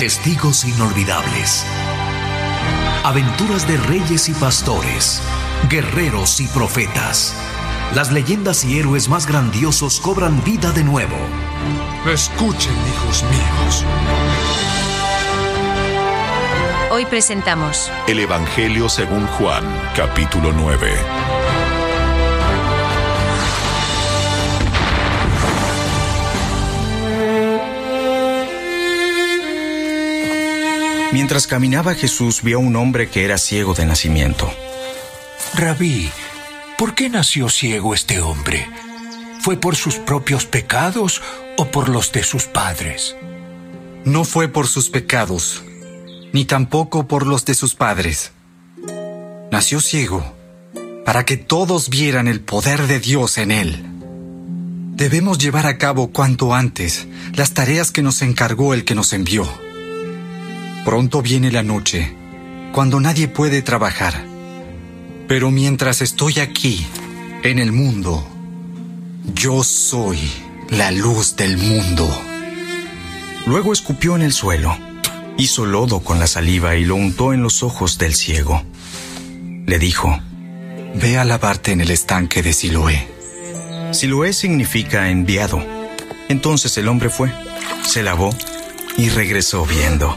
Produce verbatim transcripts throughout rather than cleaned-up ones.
Testigos inolvidables. Aventuras de reyes y pastores, guerreros y profetas. Las leyendas y héroes más grandiosos cobran vida de nuevo. Escuchen, hijos míos. Hoy presentamos El Evangelio según Juan, capítulo nueve. Mientras caminaba Jesús, vio a un hombre que era ciego de nacimiento. Rabí, ¿por qué nació ciego este hombre? ¿Fue por sus propios pecados o por los de sus padres? No fue por sus pecados, ni tampoco por los de sus padres. Nació ciego para que todos vieran el poder de Dios en él. Debemos llevar a cabo cuanto antes las tareas que nos encargó el que nos envió. Pronto viene la noche, cuando nadie puede trabajar. Pero mientras estoy aquí, en el mundo, yo soy la luz del mundo. Luego escupió en el suelo, hizo lodo con la saliva y lo untó en los ojos del ciego. Le dijo: Ve a lavarte en el estanque de Siloé. Siloé significa enviado. Entonces el hombre fue, se lavó y regresó viendo.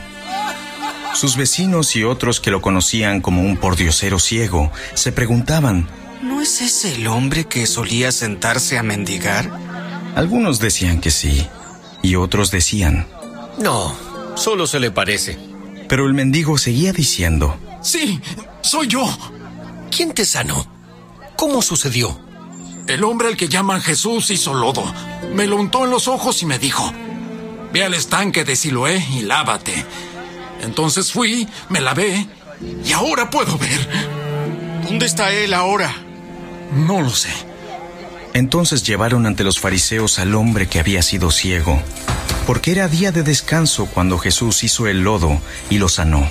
Sus vecinos y otros que lo conocían como un pordiosero ciego se preguntaban: ¿No es ese el hombre que solía sentarse a mendigar? Algunos decían que sí, y otros decían: No, solo se le parece. Pero el mendigo seguía diciendo: Sí, soy yo. ¿Quién te sanó? ¿Cómo sucedió? El hombre al que llaman Jesús hizo lodo. Me lo untó en los ojos y me dijo: Ve al estanque de Siloé y lávate. Entonces fui, me lavé y ahora puedo ver. ¿Dónde está él ahora? No lo sé. Entonces llevaron ante los fariseos al hombre que había sido ciego, porque era día de descanso cuando Jesús hizo el lodo y lo sanó.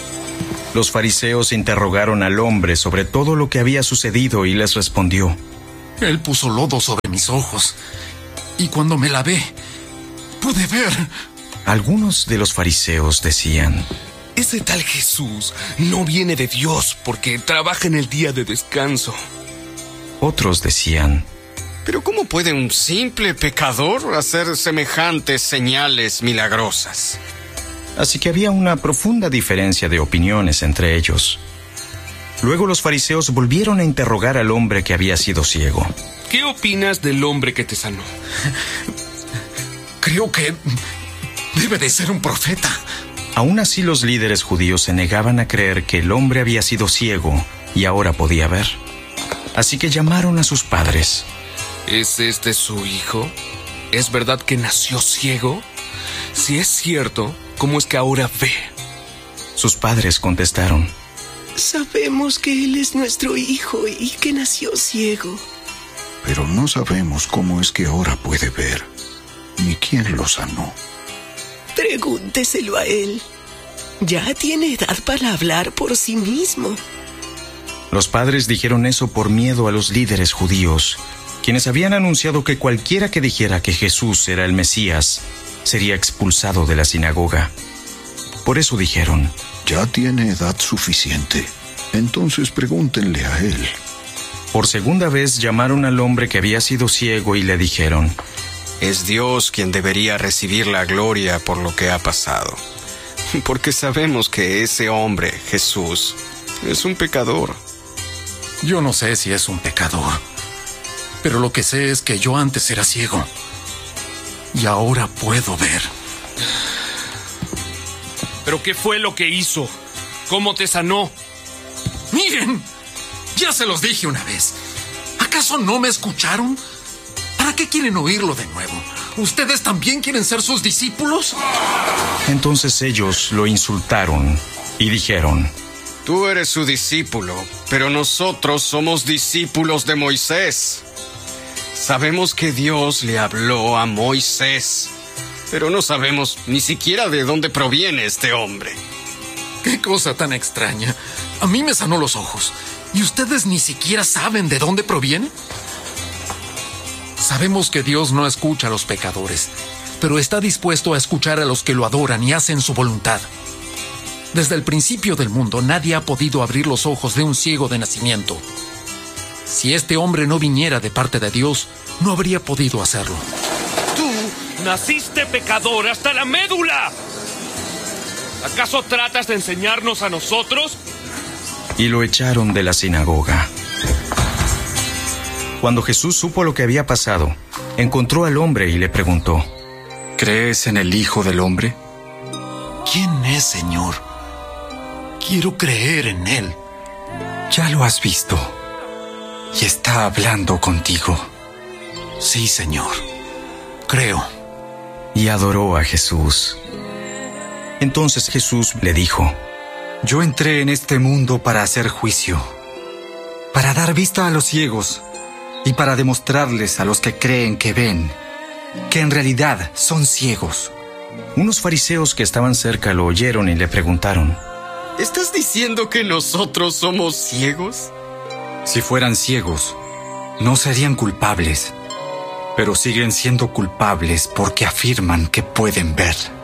Los fariseos interrogaron al hombre sobre todo lo que había sucedido y les respondió: Él puso lodo sobre mis ojos y cuando me lavé, pude ver. Algunos de los fariseos decían: Ese tal Jesús no viene de Dios porque trabaja en el día de descanso. Otros decían: ¿Pero cómo puede un simple pecador hacer semejantes señales milagrosas? Así que había una profunda diferencia de opiniones entre ellos. Luego los fariseos volvieron a interrogar al hombre que había sido ciego. ¿Qué opinas del hombre que te sanó? Creo que debe de ser un profeta. Aún así, los líderes judíos se negaban a creer que el hombre había sido ciego y ahora podía ver. Así que llamaron a sus padres. ¿Es este su hijo? ¿Es verdad que nació ciego? Si es cierto, ¿cómo es que ahora ve? Sus padres contestaron: Sabemos que él es nuestro hijo y que nació ciego. Pero no sabemos cómo es que ahora puede ver, ni quién lo sanó. Pregúnteselo a él. Ya tiene edad para hablar por sí mismo. Los padres dijeron eso por miedo a los líderes judíos, quienes habían anunciado que cualquiera que dijera que Jesús era el Mesías sería expulsado de la sinagoga. Por eso dijeron: Ya tiene edad suficiente, entonces pregúntenle a él. Por segunda vez llamaron al hombre que había sido ciego y le dijeron: Es Dios quien debería recibir la gloria por lo que ha pasado. Porque sabemos que ese hombre, Jesús, es un pecador. Yo no sé si es un pecador, pero lo que sé es que yo antes era ciego y ahora puedo ver. ¿Pero qué fue lo que hizo? ¿Cómo te sanó? ¡Miren! Ya se los dije una vez. ¿Acaso no me escucharon? ¿Para qué quieren oírlo de nuevo? ¿Ustedes también quieren ser sus discípulos? Entonces ellos lo insultaron y dijeron: Tú eres su discípulo, pero nosotros somos discípulos de Moisés. Sabemos que Dios le habló a Moisés, pero no sabemos ni siquiera de dónde proviene este hombre. ¡Qué cosa tan extraña! A mí me sanó los ojos, ¿y ustedes ni siquiera saben de dónde proviene? Sabemos que Dios no escucha a los pecadores, pero está dispuesto a escuchar a los que lo adoran y hacen su voluntad. Desde el principio del mundo, nadie ha podido abrir los ojos de un ciego de nacimiento. Si este hombre no viniera de parte de Dios, no habría podido hacerlo. Tú naciste pecador hasta la médula. ¿Acaso tratas de enseñarnos a nosotros? Y lo echaron de la sinagoga. Cuando Jesús supo lo que había pasado, encontró al hombre y le preguntó: ¿Crees en el Hijo del Hombre? ¿Quién es, Señor? Quiero creer en él. Ya lo has visto. Y está hablando contigo. Sí, Señor. Creo. Y adoró a Jesús. Entonces Jesús le dijo: Yo entré en este mundo para hacer juicio, para dar vista a los ciegos y para demostrarles a los que creen que ven, que en realidad son ciegos. Unos fariseos que estaban cerca lo oyeron y le preguntaron: ¿Estás diciendo que nosotros somos ciegos? Si fueran ciegos, no serían culpables, pero siguen siendo culpables porque afirman que pueden ver.